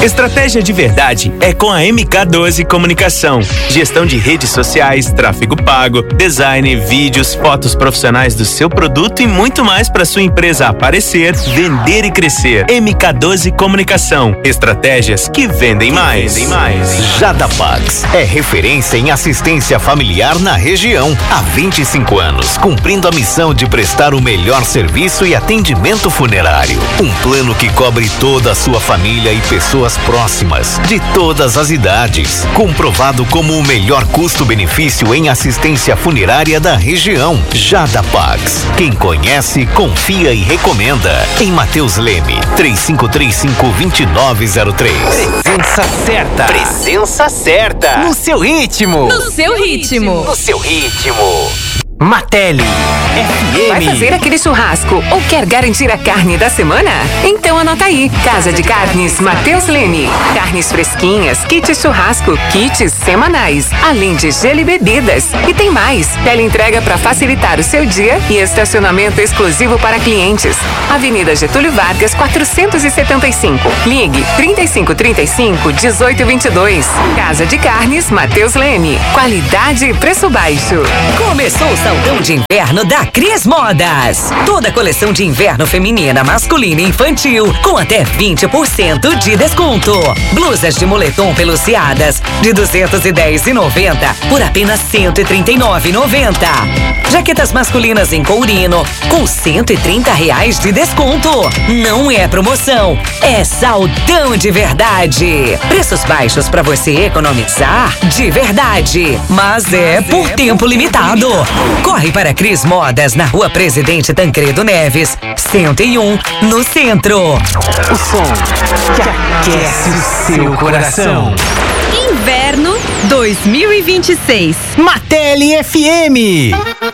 Estratégia de verdade é com a MK12 Comunicação. Gestão de redes sociais, tráfego pago, design, vídeos, fotos profissionais do seu produto e muito mais para sua empresa aparecer, vender e crescer. MK12 Comunicação. Estratégias que vendem mais. Jadapax é referência em assistência familiar na região há 25 anos, cumprindo a missão de prestar o melhor serviço e atendimento funerário. Um plano que cobre toda a sua família e pessoas próximas, de todas as idades. Comprovado como o melhor custo-benefício em assistência funerária da região. Jadapax. Quem conhece, confia e recomenda. Em Mateus Leme, 3535-2903. Presença certa. Presença certa. No seu ritmo. No seu ritmo. No seu ritmo. Matelli FM. Vai fazer aquele churrasco ou quer garantir a carne da semana? Então anota aí. Casa de Carnes Mateus Leme. Carnes fresquinhas, kit churrasco, kits semanais, além de gelo e bebidas. E tem mais. Teleentrega para facilitar o seu dia e estacionamento exclusivo para clientes. Avenida Getúlio Vargas, 475. Ligue 3535-1822. Casa de Carnes Mateus Leme. Qualidade e preço baixo. Começou o Saldão de Inverno da Cris Modas. Toda a coleção de inverno feminina, masculina e infantil com até 20% de desconto. Blusas de moletom peluciadas de R$ 210,90 por apenas R$ 139,90. Jaquetas masculinas em courino com R$ 130 de desconto. Não é promoção, é saldão de verdade. Preços baixos para você economizar de verdade, mas é por tempo limitado. Corre para Cris Modas na Rua Presidente Tancredo Neves, 101, no centro. O som que aquece o seu coração. Inverno 2026. Matelli FM.